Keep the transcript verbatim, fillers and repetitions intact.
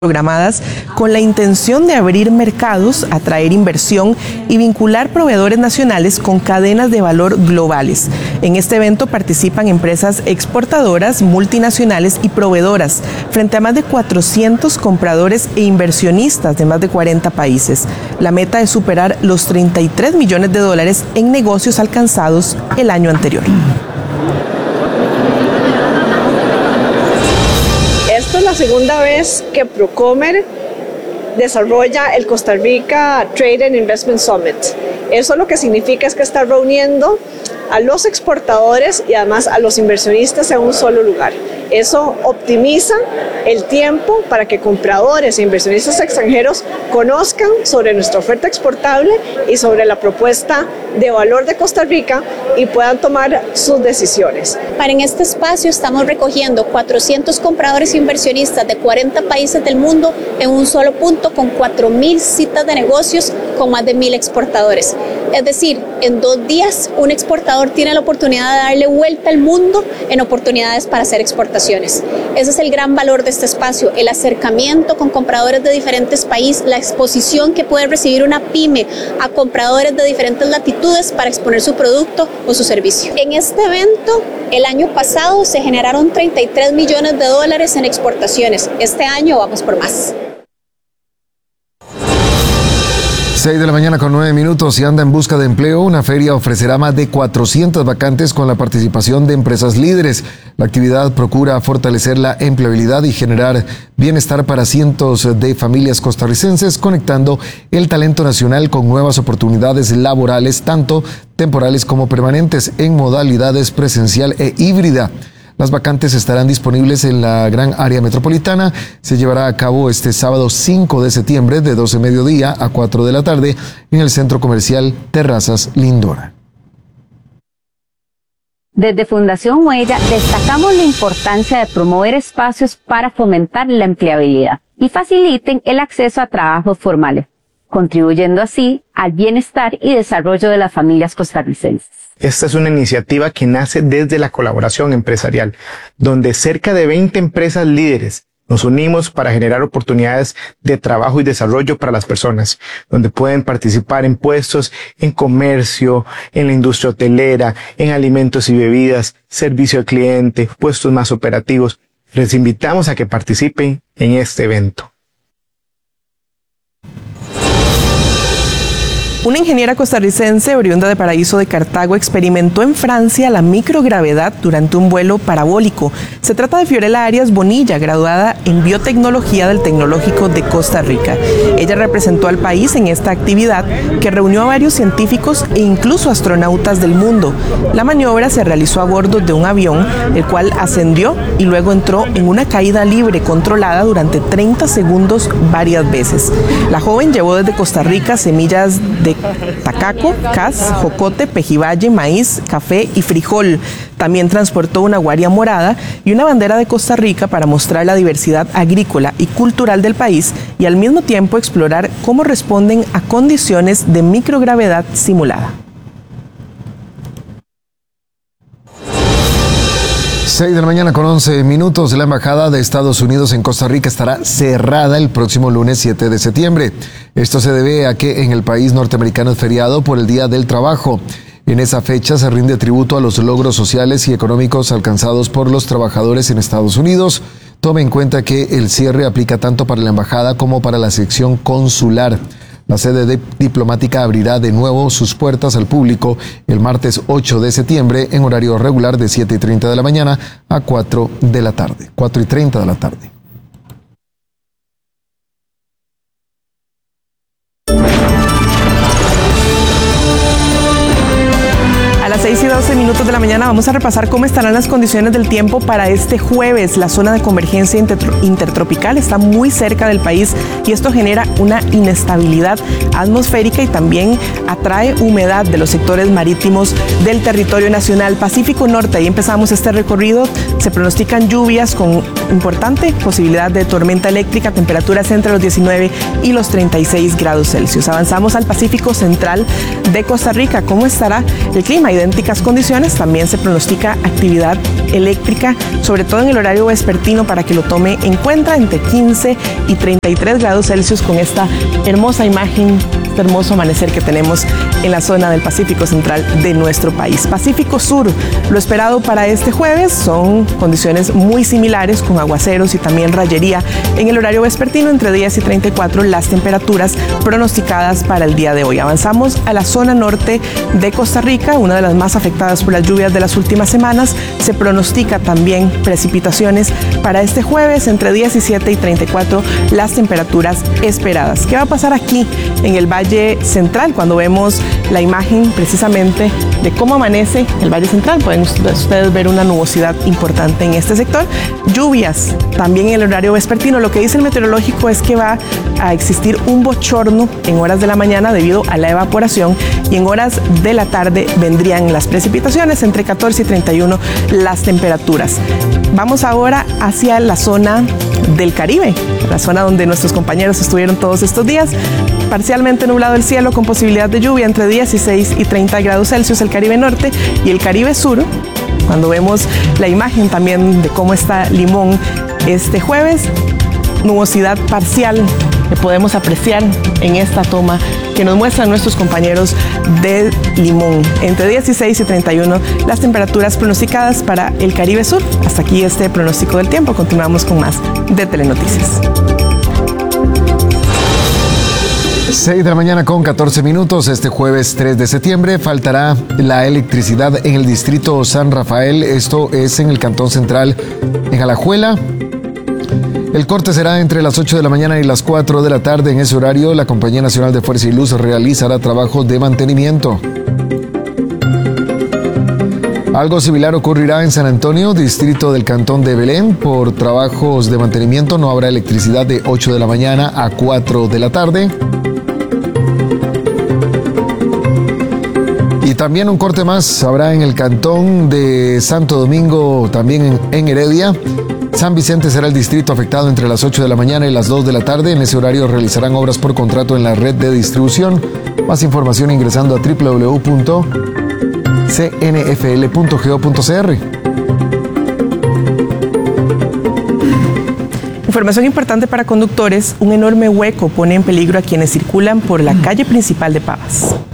programadas con la intención de abrir mercados, atraer inversión y vincular proveedores nacionales con cadenas de valor globales. En este evento participan empresas exportadoras, multinacionales y proveedoras, frente a más de cuatrocientos compradores e inversionistas de más de cuarenta países. La meta es superar los treinta y tres millones de dólares en negocios alcanzados el año anterior. Esta es la segunda vez que Procomer desarrolla el Costa Rica Trade and Investment Summit. Eso lo que significa es que está reuniendo a los exportadores y además a los inversionistas en un solo lugar. Eso optimiza el tiempo para que compradores e inversionistas extranjeros conozcan sobre nuestra oferta exportable y sobre la propuesta de valor de Costa Rica y puedan tomar sus decisiones. Para en este espacio estamos recogiendo cuatrocientos compradores e inversionistas de cuarenta países del mundo en un solo punto con cuatro mil citas de negocios con más de mil exportadores. Es decir, en dos días un exportador tiene la oportunidad de darle vuelta al mundo en oportunidades para hacer exportaciones. Ese es el gran valor de este espacio, el acercamiento con compradores de diferentes países, la exposición que puede recibir una pyme a compradores de diferentes latitudes para exponer su producto o su servicio. En este evento, el año pasado se generaron treinta y tres millones de dólares en exportaciones. Este año vamos por más. seis de la mañana con nueve minutos. Si anda en busca de empleo, una feria ofrecerá más de cuatrocientas vacantes con la participación de empresas líderes. La actividad procura fortalecer la empleabilidad y generar bienestar para cientos de familias costarricenses, conectando el talento nacional con nuevas oportunidades laborales, tanto temporales como permanentes, en modalidades presencial e híbrida. Las vacantes estarán disponibles en la gran área metropolitana. Se llevará a cabo este sábado cinco de septiembre de doce mediodía a cuatro de la tarde en el Centro Comercial Terrazas Lindora. Desde Fundación Huella destacamos la importancia de promover espacios para fomentar la empleabilidad y faciliten el acceso a trabajos formales, contribuyendo así al bienestar y desarrollo de las familias costarricenses. Esta es una iniciativa que nace desde la colaboración empresarial, donde cerca de veinte empresas líderes nos unimos para generar oportunidades de trabajo y desarrollo para las personas, donde pueden participar en puestos en comercio, en la industria hotelera, en alimentos y bebidas, servicio al cliente, puestos más operativos. Les invitamos a que participen en este evento. Una ingeniera costarricense oriunda de Paraíso de Cartago experimentó en Francia la microgravedad durante un vuelo parabólico. Se trata de Fiorella Arias Bonilla, graduada en biotecnología del Tecnológico de Costa Rica. Ella representó al país en esta actividad que reunió a varios científicos e incluso astronautas del mundo. La maniobra se realizó a bordo de un avión, el cual ascendió y luego entró en una caída libre controlada durante treinta segundos varias veces. La joven llevó desde Costa Rica semillas de tacaco, cas, jocote, pejibaye, maíz, café y frijol. También transportó una guaria morada y una bandera de Costa Rica para mostrar la diversidad agrícola y cultural del país y al mismo tiempo explorar cómo responden a condiciones de microgravedad simulada. seis de la mañana con once minutos. La Embajada de Estados Unidos en Costa Rica estará cerrada el próximo lunes siete de septiembre. Esto se debe a que en el país norteamericano es feriado por el Día del Trabajo. En esa fecha se rinde tributo a los logros sociales y económicos alcanzados por los trabajadores en Estados Unidos. Tome en cuenta que el cierre aplica tanto para la embajada como para la sección consular. La sede de diplomática abrirá de nuevo sus puertas al público el martes ocho de septiembre en horario regular de siete y treinta de la mañana a cuatro de la tarde, cuatro y treinta de la tarde. A las seis y doce minutos de la mañana vamos a repasar cómo estarán las condiciones del tiempo para este jueves. La zona de convergencia intertropical está muy cerca del país y esto genera una inestabilidad atmosférica y también atrae humedad de los sectores marítimos del territorio nacional. Pacífico Norte, ahí empezamos este recorrido. Se pronostican lluvias con importante posibilidad de tormenta eléctrica, temperaturas entre los diecinueve y los treinta y seis grados Celsius. Avanzamos al Pacífico Central de Costa Rica. ¿Cómo estará el clima? Idénticas condiciones. También se pronostica actividad eléctrica, sobre todo en el horario vespertino, para que lo tome en cuenta, entre quince y treinta y tres grados Celsius, con esta hermosa imagen, este hermoso amanecer que tenemos en la zona del Pacífico Central de nuestro país. Pacífico Sur, lo esperado para este jueves son condiciones muy similares, con aguaceros y también rayería en el horario vespertino, entre diez y treinta y cuatro las temperaturas pronosticadas para el día de hoy. Avanzamos a la zona norte de Costa Rica, una de las más afectadas por las lluvias de las últimas semanas. Se pronostica también precipitaciones para este jueves, entre diecisiete y treinta y cuatro las temperaturas esperadas. ¿Qué va a pasar aquí en el Valle Central? Cuando vemos la imagen precisamente de cómo amanece el Valle Central, pueden ustedes ver una nubosidad importante en este sector. Lluvias también en el horario vespertino. Lo que dice el meteorológico es que va a existir un bochorno en horas de la mañana debido a la evaporación, y en horas de la tarde vendrían las precipitaciones, entre catorce y treinta y uno las temperaturas. Vamos ahora hacia la zona del Caribe, la zona donde nuestros compañeros estuvieron todos estos días. Parcialmente nublado el cielo, con posibilidad de lluvia, entre dieciséis y treinta grados Celsius el Caribe Norte y el Caribe Sur. Cuando vemos la imagen también de cómo está Limón este jueves, nubosidad parcial que podemos apreciar en esta toma que nos muestran nuestros compañeros de Limón. Entre dieciséis y treinta y uno las temperaturas pronosticadas para el Caribe Sur. Hasta aquí este pronóstico del tiempo. Continuamos con más de Telenoticias. seis de la mañana con catorce minutos. Este jueves tres de septiembre faltará la electricidad en el distrito San Rafael. Esto es en el Cantón Central, en Alajuela. El corte será entre las ocho de la mañana y las cuatro de la tarde. En ese horario, la Compañía Nacional de Fuerza y Luz realizará trabajos de mantenimiento. Algo similar ocurrirá en San Antonio, distrito del Cantón de Belén. Por trabajos de mantenimiento no habrá electricidad de ocho de la mañana a cuatro de la tarde. Y también un corte más habrá en el Cantón de Santo Domingo, también en, en Heredia. San Vicente será el distrito afectado entre las ocho de la mañana y las dos de la tarde. En ese horario realizarán obras por contrato en la red de distribución. Más información ingresando a doble u doble u doble u punto c n f l punto go punto c r. Información importante para conductores: un enorme hueco pone en peligro a quienes circulan por la calle principal de Pavas.